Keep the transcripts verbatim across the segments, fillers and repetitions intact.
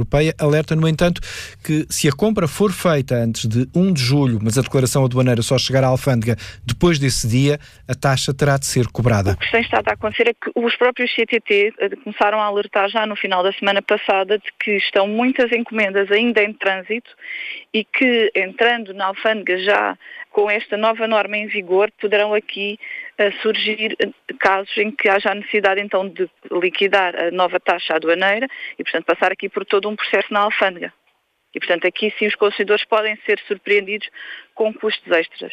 Europeia alerta, no entanto, que se a compra for feita antes de primeiro de julho, mas a declaração aduaneira só chegar à alfândega depois desse dia, a taxa terá de ser cobrada. O que tem estado a acontecer é que os próprios C T T começaram a alertar já no final da semana passada de que estão muitas encomendas ainda em trânsito e que, entrando na alfândega já com esta nova norma em vigor, poderão aqui uh, surgir casos em que haja a necessidade então de liquidar a nova taxa aduaneira e, portanto, passar aqui por todo um processo na alfândega. E, portanto, aqui sim os consumidores podem ser surpreendidos com custos extras.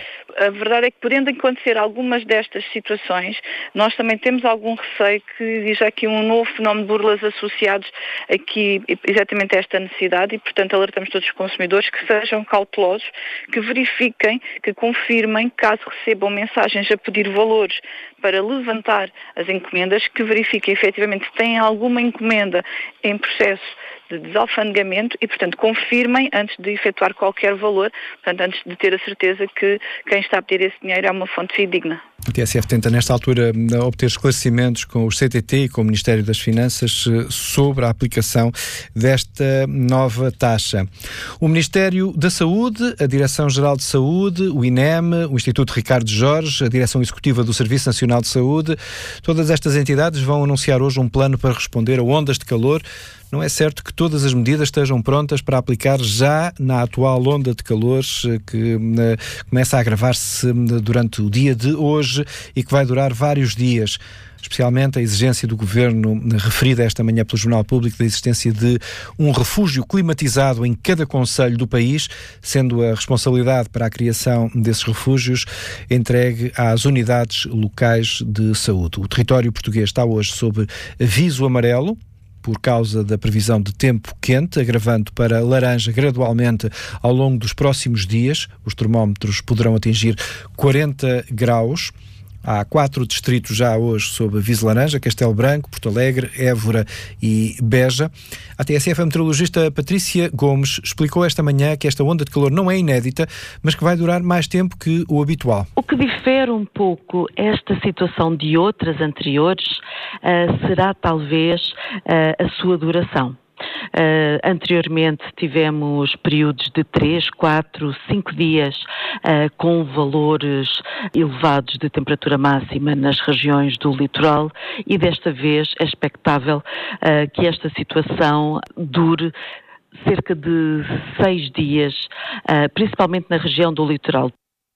A verdade é que, podendo acontecer algumas destas situações, nós também temos algum receio que existe aqui um novo fenómeno de burlas associados aqui exatamente a esta necessidade e, portanto, alertamos todos os consumidores que sejam cautelosos, que verifiquem, que confirmem, caso recebam mensagens a pedir valores para levantar as encomendas, que verifiquem efetivamente se têm alguma encomenda em processo de desalfandegamento e, portanto, confirmem antes de efetuar qualquer valor, portanto, antes de ter a certeza que quem está a pedir esse dinheiro é uma fonte fidedigna. A T S F tenta, nesta altura, obter esclarecimentos com os C T T e com o Ministério das Finanças sobre a aplicação desta nova taxa. O Ministério da Saúde, a Direção-Geral de Saúde, o I N E M, o Instituto Ricardo Jorge, a Direção Executiva do Serviço Nacional de Saúde, todas estas entidades vão anunciar hoje um plano para responder a ondas de calor. Não é certo que todas as medidas estejam prontas para aplicar já na atual onda de calores que uh, começa a agravar-se durante o dia de hoje e que vai durar vários dias. Especialmente a exigência do Governo, referida esta manhã pelo Jornal Público, da existência de um refúgio climatizado em cada concelho do país, sendo a responsabilidade para a criação desses refúgios entregue às unidades locais de saúde. O território português está hoje sob aviso amarelo, por causa da previsão de tempo quente, agravando para laranja gradualmente ao longo dos próximos dias. Os termómetros poderão atingir quarenta graus. Há quatro distritos já hoje sob aviso laranja: Castelo Branco, Porto Alegre, Évora e Beja. A T S F, a meteorologista Patrícia Gomes, explicou esta manhã que esta onda de calor não é inédita, mas que vai durar mais tempo que o habitual. O que difere um pouco esta situação de outras anteriores uh, será talvez uh, a sua duração. Uh, anteriormente tivemos períodos de três, quatro, cinco dias uh, com valores elevados de temperatura máxima nas regiões do litoral e desta vez é expectável uh, que esta situação dure cerca de seis dias, uh, principalmente na região do litoral.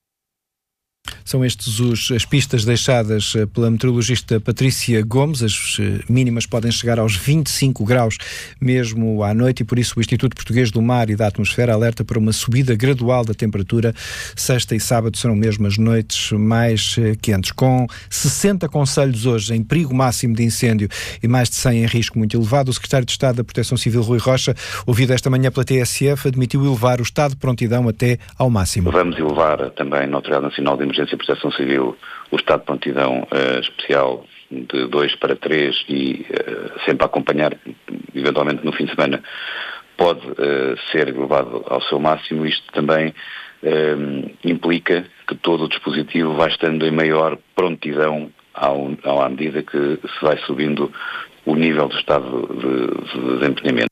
São estes os, as pistas deixadas pela meteorologista Patrícia Gomes. As mínimas podem chegar aos vinte e cinco graus mesmo à noite e por isso o Instituto Português do Mar e da Atmosfera alerta para uma subida gradual da temperatura. Sexta e sábado serão mesmo as noites mais quentes. Com sessenta concelhos hoje em perigo máximo de incêndio e mais de cem em risco muito elevado, o Secretário de Estado da Proteção Civil, Rui Rocha, ouvido esta manhã pela T S F, admitiu elevar o estado de prontidão até ao máximo. Vamos elevar também na Autoridade Nacional de Emergência e Proteção Civil o estado de prontidão uh, especial de dois para três e uh, sempre a acompanhar, eventualmente no fim de semana, pode uh, ser elevado ao seu máximo. Isto também uh, implica que todo o dispositivo vai estando em maior prontidão ao, ao, à medida que se vai subindo o nível do estado de, de desempenhamento.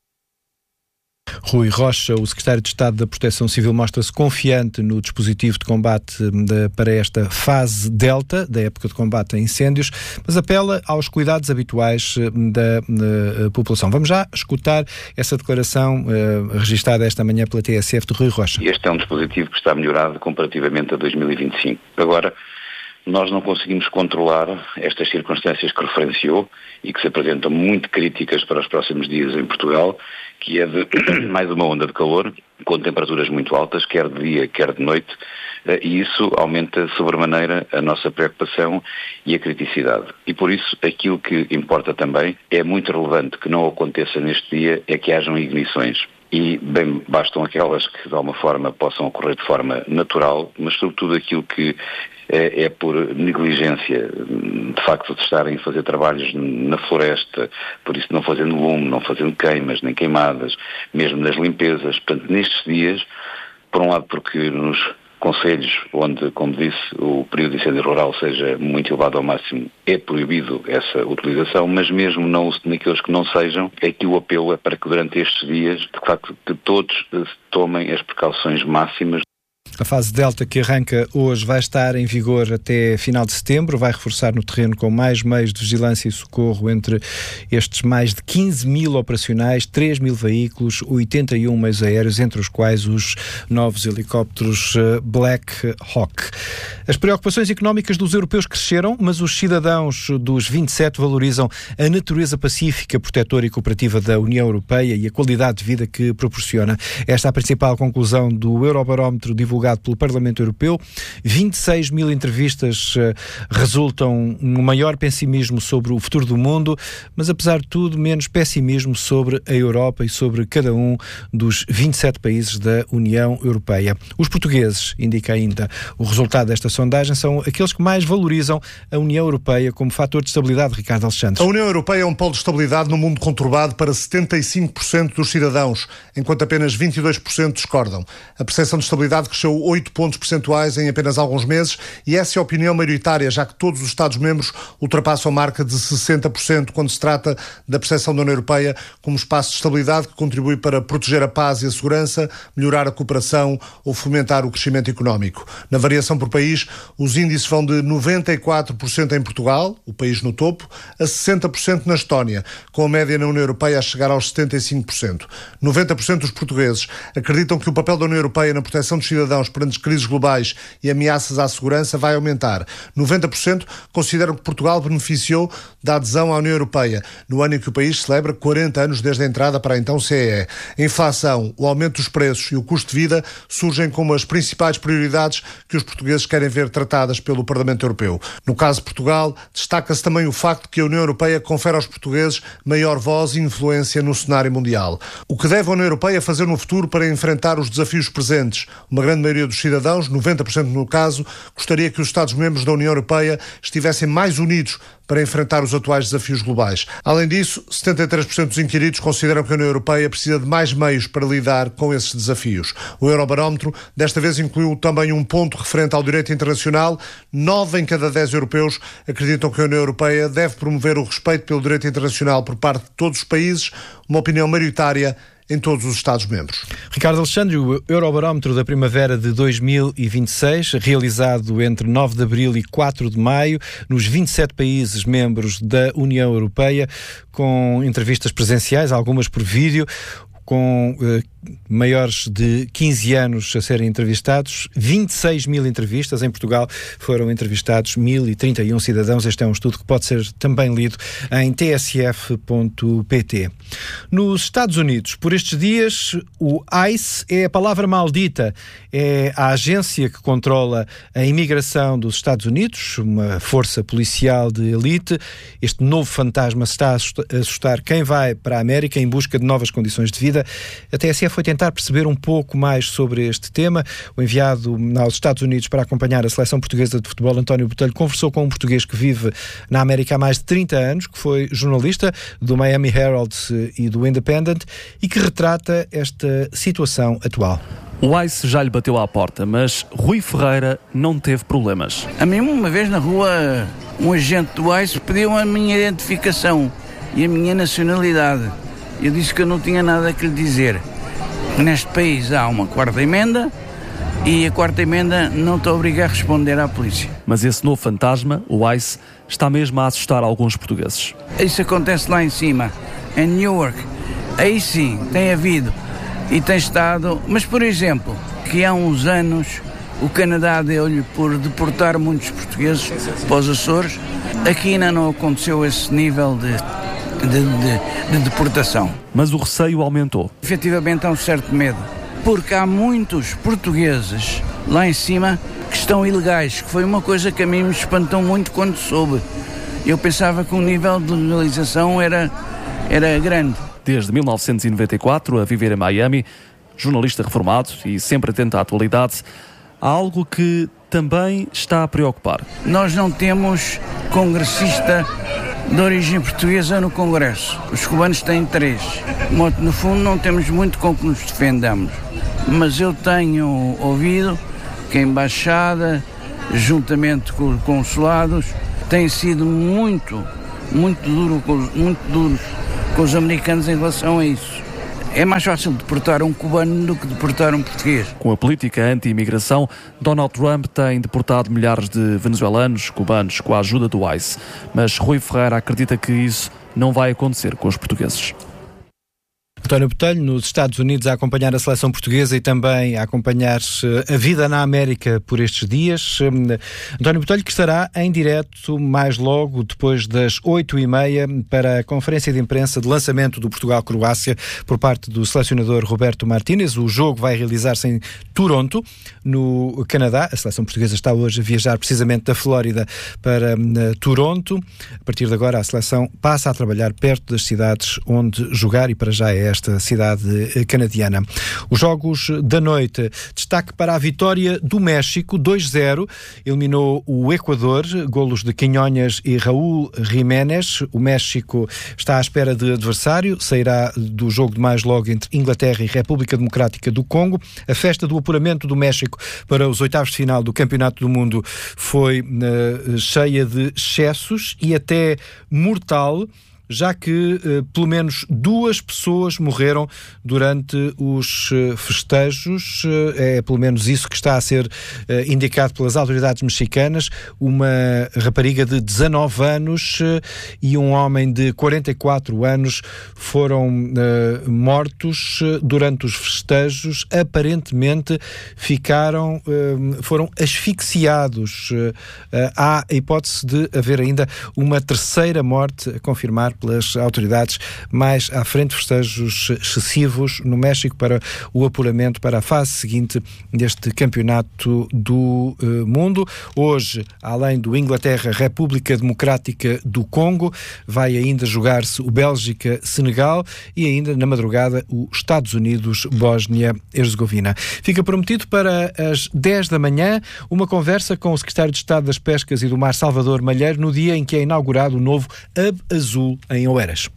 Rui Rocha, o Secretário de Estado da Proteção Civil, mostra-se confiante no dispositivo de combate de, para esta fase delta, da época de combate a incêndios, mas apela aos cuidados habituais da, da população. Vamos já escutar essa declaração uh, registada esta manhã pela T S F de Rui Rocha. Este é um dispositivo que está melhorado comparativamente a dois mil e vinte e cinco. Agora, nós não conseguimos controlar estas circunstâncias que referenciou e que se apresentam muito críticas para os próximos dias em Portugal, que é de mais uma onda de calor, com temperaturas muito altas, quer de dia, quer de noite, e isso aumenta sobremaneira a nossa preocupação e a criticidade. E por isso, aquilo que importa também, é muito relevante que não aconteça neste dia, é que hajam ignições. E bem, bastam aquelas que de alguma forma possam ocorrer de forma natural, mas sobretudo aquilo que é, é por negligência, de facto, de estarem a fazer trabalhos na floresta, por isso não fazendo lume, não fazendo queimas, nem queimadas, mesmo nas limpezas. Portanto, nestes dias, por um lado porque nos concelhos onde, como disse, o período de incêndio rural seja muito elevado ao máximo, é proibido essa utilização, mas mesmo não, naqueles que não sejam, aqui o apelo é para que durante estes dias, de facto, que todos tomem as precauções máximas. A fase Delta, que arranca hoje, vai estar em vigor até final de setembro, vai reforçar no terreno com mais meios de vigilância e socorro entre estes mais de quinze mil operacionais, três mil veículos, oitenta e um meios aéreos, entre os quais os novos helicópteros Black Hawk. As preocupações económicas dos europeus cresceram, mas os cidadãos dos vinte e sete valorizam a natureza pacífica, protetora e cooperativa da União Europeia e a qualidade de vida que proporciona. Esta é a principal conclusão do Eurobarómetro divulgado pelo Parlamento Europeu. vinte e seis mil entrevistas uh, resultam no maior pessimismo sobre o futuro do mundo, mas apesar de tudo, menos pessimismo sobre a Europa e sobre cada um dos vinte e sete países da União Europeia. Os portugueses, indica ainda o resultado desta sondagem, são aqueles que mais valorizam a União Europeia como fator de estabilidade. Ricardo Alexandre. A União Europeia é um polo de estabilidade no mundo conturbado para setenta e cinco por cento dos cidadãos, enquanto apenas vinte e dois por cento discordam. A percepção de estabilidade cresceu oito pontos percentuais em apenas alguns meses e essa é a opinião maioritária, já que todos os Estados-membros ultrapassam a marca de sessenta por cento quando se trata da percepção da União Europeia como espaço de estabilidade que contribui para proteger a paz e a segurança, melhorar a cooperação ou fomentar o crescimento económico. Na variação por país, os índices vão de noventa e quatro por cento em Portugal, o país no topo, a sessenta por cento na Estónia, com a média na União Europeia a chegar aos setenta e cinco por cento. noventa por cento dos portugueses acreditam que o papel da União Europeia na proteção dos cidadãos perante crises globais e ameaças à segurança vai aumentar. noventa por cento consideram que Portugal beneficiou da adesão à União Europeia, no ano em que o país celebra quarenta anos desde a entrada para a então C E E. A inflação, o aumento dos preços e o custo de vida surgem como as principais prioridades que os portugueses querem ver tratadas pelo Parlamento Europeu. No caso de Portugal, destaca-se também o facto de que a União Europeia confere aos portugueses maior voz e influência no cenário mundial. O que deve a União Europeia fazer no futuro para enfrentar os desafios presentes? Uma grande maioria dos cidadãos, noventa por cento no caso, gostaria que os Estados-membros da União Europeia estivessem mais unidos para enfrentar os atuais desafios globais. Além disso, setenta e três por cento dos inquiridos consideram que a União Europeia precisa de mais meios para lidar com esses desafios. O Eurobarómetro desta vez incluiu também um ponto referente ao direito internacional. Nove em cada dez europeus acreditam que a União Europeia deve promover o respeito pelo direito internacional por parte de todos os países, uma opinião maioritária em todos os Estados-membros. Ricardo Alexandre, o Eurobarómetro da primavera de dois mil e vinte e seis, realizado entre nove de abril e quatro de maio, nos vinte e sete países membros da União Europeia, com entrevistas presenciais, algumas por vídeo, com eh, maiores de quinze anos a serem entrevistados, vinte e seis mil entrevistas. Em Portugal foram entrevistados mil e trinta e um cidadãos. Este é um estudo que pode ser também lido em t s f ponto p t. Nos Estados Unidos, por estes dias, o ICE é a palavra maldita. É a agência que controla a imigração dos Estados Unidos, uma força policial de elite. Este novo fantasma está a assustar quem vai para a América em busca de novas condições de vida. A T S E foi tentar perceber um pouco mais sobre este tema. O enviado aos Estados Unidos para acompanhar a seleção portuguesa de futebol, António Botelho, conversou com um português que vive na América há mais de trinta anos, que foi jornalista do Miami Herald e do Independent e que retrata esta situação atual. O ICE já lhe bateu à porta, mas Rui Ferreira não teve problemas. A mim, uma vez na rua, um agente do ICE pediu a minha identificação e a minha nacionalidade. Eu disse que eu não tinha nada a lhe dizer. Neste país há uma quarta emenda e a quarta emenda não te obriga a responder à polícia. Mas esse novo fantasma, o ICE, está mesmo a assustar alguns portugueses. Isso acontece lá em cima, em Newark. Aí sim, tem havido e tem estado... Mas, por exemplo, que há uns anos o Canadá deu-lhe por deportar muitos portugueses para os Açores. Aqui ainda não aconteceu esse nível de... De, de, de deportação. Mas o receio aumentou. Efetivamente há um certo medo, porque há muitos portugueses lá em cima que estão ilegais, que foi uma coisa que a mim me espantou muito quando soube. Eu pensava que o nível de legalização era, era grande. Desde mil novecentos e noventa e quatro, a viver em Miami, jornalista reformado e sempre atento à atualidade, há algo que também está a preocupar. Nós não temos congressista de origem portuguesa no Congresso. Os cubanos têm três. No fundo, não temos muito com que nos defendamos. Mas eu tenho ouvido que a Embaixada, juntamente com os consulados, têm sido muito, muito, duro, muito duros com os americanos em relação a isso. É mais fácil deportar um cubano do que deportar um português. Com a política anti-imigração, Donald Trump tem deportado milhares de venezuelanos, cubanos, com a ajuda do ICE. Mas Rui Ferreira acredita que isso não vai acontecer com os portugueses. António Botelho, nos Estados Unidos, a acompanhar a seleção portuguesa e também a acompanhar a vida na América por estes dias. António Botelho, que estará em direto mais logo, depois das oito e meia, para a conferência de imprensa de lançamento do Portugal-Croácia por parte do selecionador Roberto Martínez. O jogo vai realizar-se em Toronto, no Canadá. A seleção portuguesa está hoje a viajar precisamente da Flórida para uh, Toronto. A partir de agora, a seleção passa a trabalhar perto das cidades onde jogar e para já é esta cidade canadiana. Os jogos da noite, destaque para a vitória do México, dois zero, eliminou o Equador, golos de Quinhonhas e Raúl Jiménez. O México está à espera de adversário, sairá do jogo de mais logo entre Inglaterra e República Democrática do Congo. A festa do apuramento do México para os oitavos de final do Campeonato do Mundo foi uh, cheia de excessos e até mortal, já que eh, pelo menos duas pessoas morreram durante os eh, festejos. Eh, é pelo menos isso que está a ser eh, indicado pelas autoridades mexicanas. Uma rapariga de dezanove anos eh, e um homem de quarenta e quatro anos foram eh, mortos eh, durante os festejos. Aparentemente ficaram, eh, foram asfixiados. Eh, há a hipótese de haver ainda uma terceira morte a confirmar pelas autoridades mais à frente, festejos excessivos no México para o apuramento para a fase seguinte deste campeonato do uh, mundo. Hoje, além do Inglaterra-República Democrática do Congo, vai ainda jogar-se o Bélgica-Senegal e ainda na madrugada o Estados Unidos-Bósnia-Herzegovina. Fica prometido para as dez da manhã uma conversa com o secretário de Estado das Pescas e do Mar, Salvador Malheiro, no dia em que é inaugurado o novo Hub Azul em Oeiras.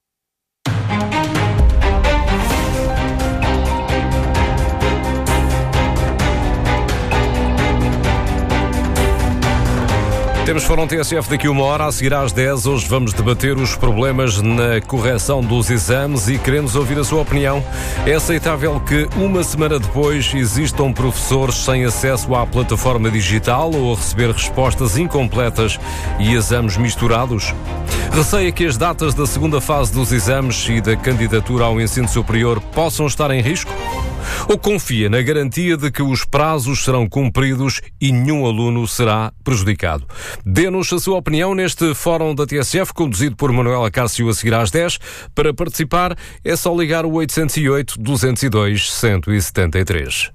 Temos Fórum T S F daqui uma hora, a seguir às dez. Hoje vamos debater os problemas na correção dos exames e queremos ouvir a sua opinião. É aceitável que uma semana depois existam professores sem acesso à plataforma digital ou a receber respostas incompletas e exames misturados? Receia que as datas da segunda fase dos exames e da candidatura ao ensino superior possam estar em risco? Ou confia na garantia de que os prazos serão cumpridos e nenhum aluno será prejudicado? Dê-nos a sua opinião neste Fórum da T S F, conduzido por Manuela Cássio, a seguir às dez. Para participar é só ligar o oito zero oito, duzentos e dois, cento e setenta e três.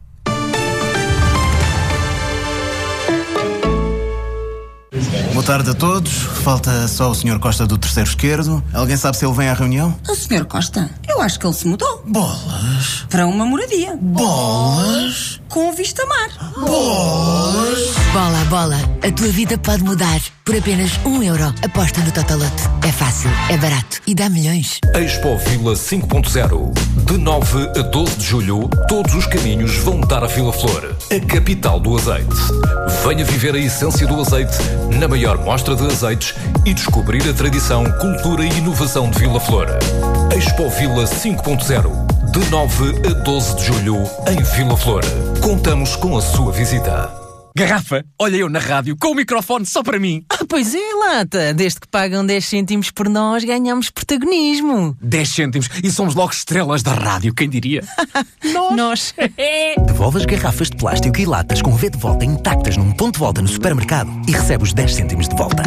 Boa tarde a todos. Falta só o senhor Costa do terceiro esquerdo. Alguém sabe se ele vem à reunião? O senhor Costa? Eu acho que ele se mudou. Bolas. Para uma moradia. Bolas. Com vista a mar. Bolas. Bola, bola. A tua vida pode mudar. Por apenas um euro. Aposta no Totolote. É fácil, é barato e dá milhões. Expo Vila cinco ponto zero. De nove a doze de julho, todos os caminhos vão dar a Vila Flor, a capital do azeite. Venha viver a essência do azeite na maior mostra de azeites e descobrir a tradição, cultura e inovação de Vila Flor. Expo Vila cinco ponto zero. De nove a doze de julho, em Vila Flor. Contamos com a sua visita. Garrafa, olha eu na rádio com o microfone só para mim. Ah, pois é, lata. Desde que pagam dez cêntimos por nós, ganhamos protagonismo. dez cêntimos e somos logo estrelas da rádio, quem diria? Nós. Nós. Devolve as garrafas de plástico e latas com V de volta intactas num ponto de volta no supermercado e recebe os dez cêntimos de volta.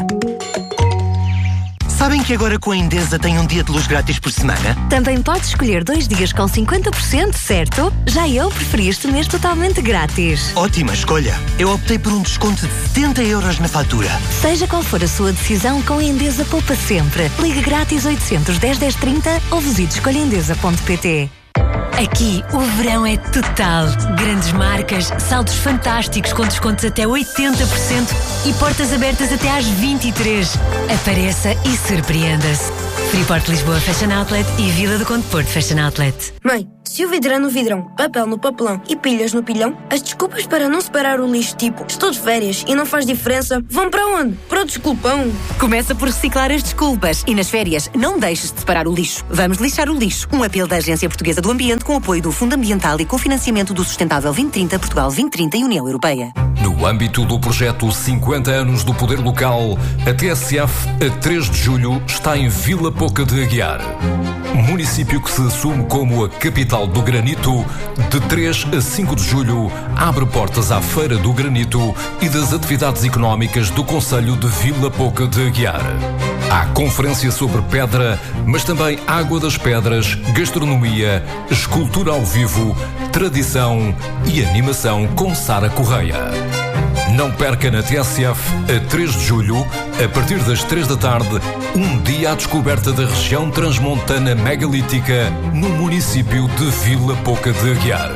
Sabem que agora com a Endesa tem um dia de luz grátis por semana? Também podes escolher dois dias com cinquenta por cento, certo? Já eu preferi este mês totalmente grátis. Ótima escolha. Eu optei por um desconto de setenta euros na fatura. Seja qual for a sua decisão, com a Endesa poupa sempre. Ligue grátis oitocentos, dez, dez, trinta ou visite escolha endesa ponto pt. Aqui o verão é total. Grandes marcas, saldos fantásticos com descontos até oitenta por cento e portas abertas até às vinte e três. Apareça e surpreenda-se. Freeport Lisboa Fashion Outlet e Vila do Conde Porto Fashion Outlet. Mãe, se o vidrão no vidrão, papel no papelão e pilhas no pilhão, as desculpas para não separar o lixo, tipo, estou de férias e não faz diferença, vão para onde? Para o desculpão. Começa por reciclar as desculpas e nas férias não deixes de separar o lixo. Vamos lixar o lixo. Um apelo da Agência Portuguesa do Ambiente com apoio do Fundo Ambiental e com financiamento do Sustentável vinte trinta, Portugal vinte trinta e União Europeia. No âmbito do projeto cinquenta anos do Poder Local, a T S F, a três de julho, está em Vila Pouca de Aguiar. Município que se assume como a capital do granito, de três a cinco de julho, abre portas à Feira do Granito e das atividades económicas do Concelho de Vila Pouca de Aguiar. Há conferência sobre pedra, mas também água das pedras, gastronomia, escultura ao vivo, tradição e animação com Sara Correia. Não perca na T S F, a três de julho, a partir das três da tarde, um dia à descoberta da região transmontana megalítica no município de Vila Pouca de Aguiar.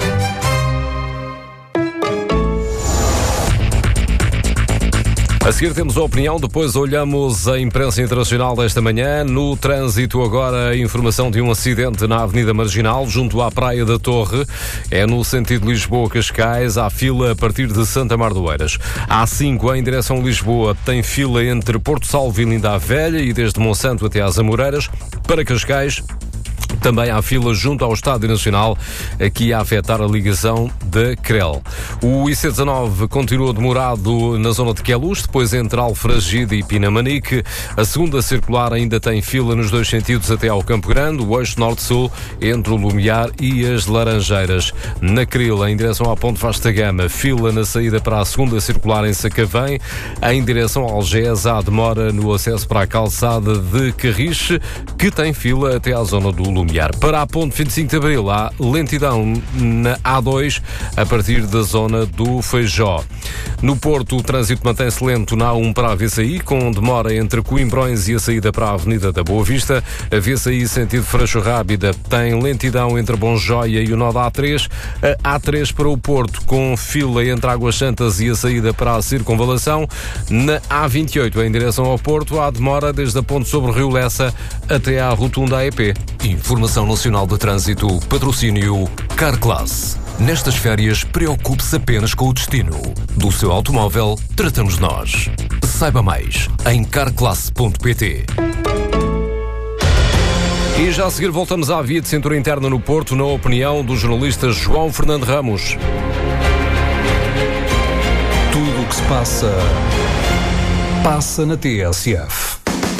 A seguir temos a opinião, depois olhamos a imprensa internacional desta manhã. No trânsito agora a informação de um acidente na Avenida Marginal, junto à Praia da Torre. É no sentido Lisboa-Cascais, há fila a partir de Santa Mar do Eiras. A A cinco em direção a Lisboa tem fila entre Porto Salvo e Linda a Velha e desde Monsanto até às Amoreiras. Para Cascais também há fila junto ao Estádio Nacional, aqui a afetar a ligação da Crel. O I C dezanove continua demorado na zona de Queluz, depois entre Alfragide e Pinamanique. A segunda circular ainda tem fila nos dois sentidos até ao Campo Grande, o eixo norte-sul entre o Lumiar e as Laranjeiras. Na Cril, em direção à Ponte Vasta Gama, fila na saída para a segunda circular em Sacavém. Em direção ao Algés, há demora no acesso para a calçada de Carriche, que tem fila até à zona do Lumiar. Para a ponte vinte e cinco de Abril há lentidão na A dois a partir da zona do Feijó. No Porto o trânsito mantém-se lento na A um para a V C I, com demora entre Coimbrões e a saída para a Avenida da Boa Vista. A V C I sentido Freixo Rábida tem lentidão entre Bonjoia e o nó da A três. A A três para o Porto com fila entre Águas Santas e a saída para a Circunvalação. Na A vinte e oito em direção ao Porto há demora desde a ponte sobre o Rio Lessa até à rotunda A E P. Informação Nacional de Trânsito, patrocínio Carclass. Nestas férias, preocupe-se apenas com o destino. Do seu automóvel, tratamos nós. Saiba mais em carclass ponto pt. E já a seguir voltamos à via de cintura interna no Porto, na opinião do jornalista João Fernando Ramos. Tudo o que se passa, passa na T S F.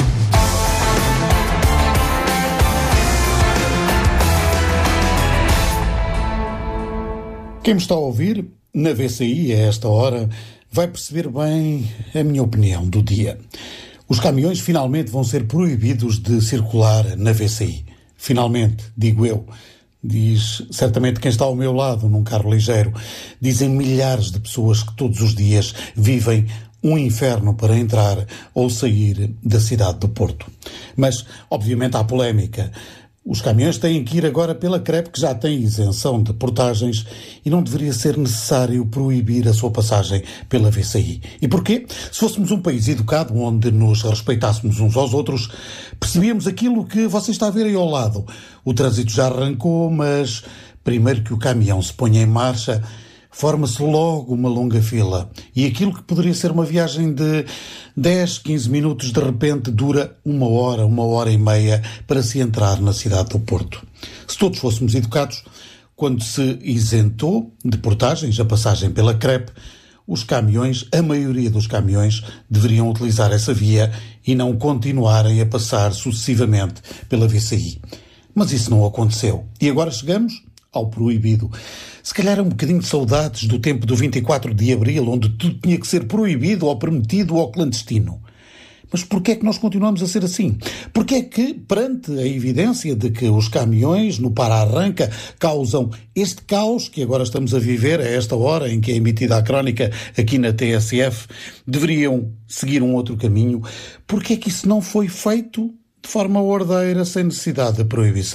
Quem me está a ouvir, na V C I, a esta hora, vai perceber bem a minha opinião do dia. Os caminhões finalmente vão ser proibidos de circular na V C I. Finalmente, digo eu. Diz certamente quem está ao meu lado num carro ligeiro. Dizem milhares de pessoas que todos os dias vivem um inferno para entrar ou sair da cidade do Porto. Mas, obviamente, há polémica. Os caminhões têm que ir agora pela C R E P, que já tem isenção de portagens, e não deveria ser necessário proibir a sua passagem pela V C I. E porquê? Se fôssemos um país educado, onde nos respeitássemos uns aos outros, percebíamos aquilo que você está a ver aí ao lado. O trânsito já arrancou, mas primeiro que o caminhão se ponha em marcha, forma-se logo uma longa fila. E aquilo que poderia ser uma viagem de dez, quinze minutos, de repente dura uma hora, uma hora e meia para se entrar na cidade do Porto. Se todos fôssemos educados, quando se isentou de portagens a passagem pela C R E P, os caminhões, a maioria dos caminhões, deveriam utilizar essa via e não continuarem a passar sucessivamente pela V C I. Mas isso não aconteceu. E agora chegamos ao proibido. Se calhar é um bocadinho de saudades do tempo do vinte e quatro de Abril, onde tudo tinha que ser proibido ou permitido ou clandestino. Mas porquê é que nós continuamos a ser assim? Porquê é que, perante a evidência de que os caminhões no para-arranca causam este caos que agora estamos a viver a esta hora em que é emitida a crónica aqui na T S F, deveriam seguir um outro caminho? Porquê é que isso não foi feito de forma ordeira, sem necessidade de proibição?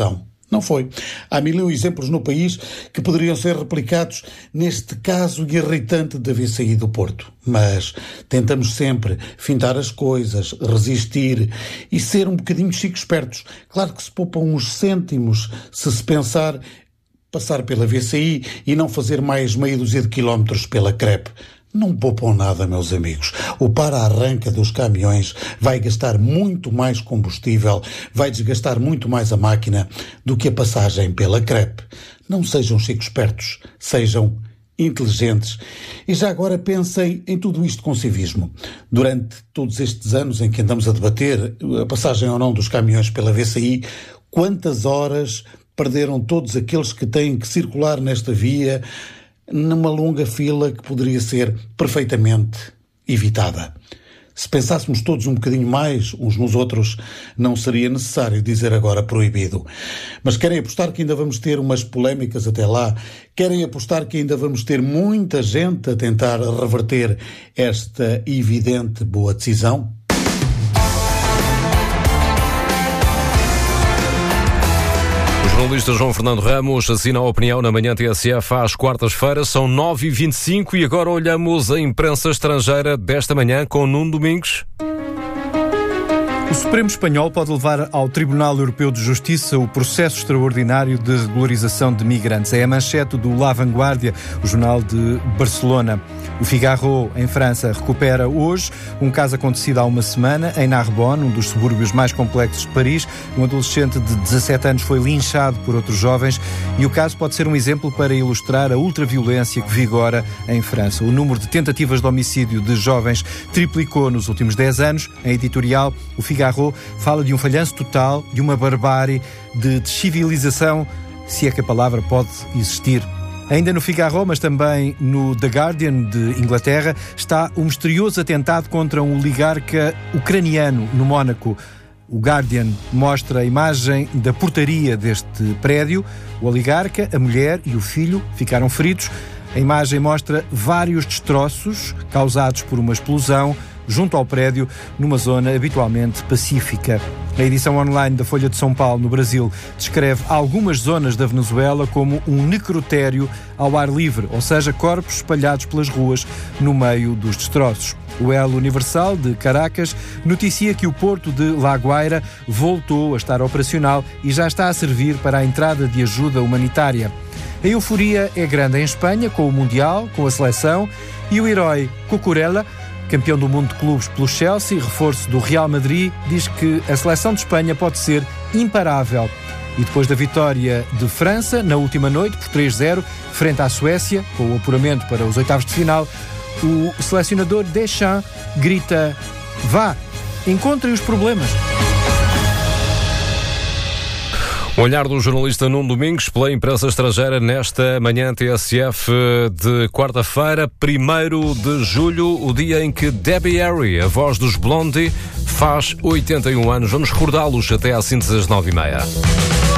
Não foi. Há mil exemplos no país que poderiam ser replicados neste caso irritante da V C I do Porto. Mas tentamos sempre fintar as coisas, resistir e ser um bocadinho chico espertos. Claro que se poupam uns cêntimos se se pensar passar pela V C I e não fazer mais meia dúzia de quilómetros pela crepe. Não poupam nada, meus amigos. O para-arranca dos caminhões vai gastar muito mais combustível, vai desgastar muito mais a máquina do que a passagem pela crepe. Não sejam chicos espertos, sejam inteligentes. E já agora pensem em tudo isto com civismo. Durante todos estes anos em que andamos a debater a passagem ou não dos caminhões pela V C I, quantas horas perderam todos aqueles que têm que circular nesta via numa longa fila que poderia ser perfeitamente evitada. Se pensássemos todos um bocadinho mais uns nos outros, não seria necessário dizer agora proibido. Mas querem apostar que ainda vamos ter umas polémicas até lá? Querem apostar que ainda vamos ter muita gente a tentar reverter esta evidente boa decisão? O jornalista João Fernando Ramos assina a opinião na manhã T S F às quartas-feiras, são nove e vinte e cinco e agora olhamos a imprensa estrangeira desta manhã com Nuno Domingos. O Supremo Espanhol pode levar ao Tribunal Europeu de Justiça o processo extraordinário de regularização de migrantes. É a manchete do La Vanguardia, o jornal de Barcelona. O Figaro, em França, recupera hoje um caso acontecido há uma semana em Narbonne, um dos subúrbios mais complexos de Paris. Um adolescente de dezassete anos foi linchado por outros jovens e o caso pode ser um exemplo para ilustrar a ultraviolência que vigora em França. O número de tentativas de homicídio de jovens triplicou nos últimos dez anos. Em editorial, o Figaro fala de um falhanço total, de uma barbárie, de descivilização, se é que a palavra pode existir. Ainda no Figaro, mas também no The Guardian de Inglaterra, está o misterioso atentado contra um oligarca ucraniano no Mónaco. O Guardian mostra a imagem da portaria deste prédio. O oligarca, a mulher e o filho ficaram feridos. A imagem mostra vários destroços causados por uma explosão junto ao prédio, numa zona habitualmente pacífica. A edição online da Folha de São Paulo, no Brasil, descreve algumas zonas da Venezuela como um necrotério ao ar livre, ou seja, corpos espalhados pelas ruas no meio dos destroços. O El Universal, de Caracas, noticia que o porto de La Guaira voltou a estar operacional e já está a servir para a entrada de ajuda humanitária. A euforia é grande em Espanha, com o Mundial, com a seleção, e o herói Cucurella, campeão do mundo de clubes pelo Chelsea, reforço do Real Madrid, diz que a seleção de Espanha pode ser imparável. E depois da vitória de França, na última noite, por três a zero, frente à Suécia, com o apuramento para os oitavos de final, o selecionador Deschamps grita: vá, encontrem os problemas. O olhar do jornalista Nuno Domingos pela imprensa estrangeira nesta manhã T S F de quarta-feira, primeiro de julho, o dia em que Debbie Harry, a voz dos Blondie, faz oitenta e um anos. Vamos recordá-los até à síntese das nove e meia.